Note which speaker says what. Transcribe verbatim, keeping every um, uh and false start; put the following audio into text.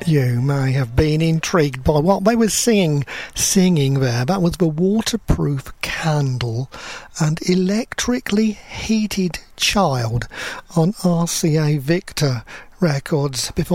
Speaker 1: You may have been intrigued by what they were singing, singing there. That was the Waterproof Candle and Electrically Heated Child on R C A Victor Records. Before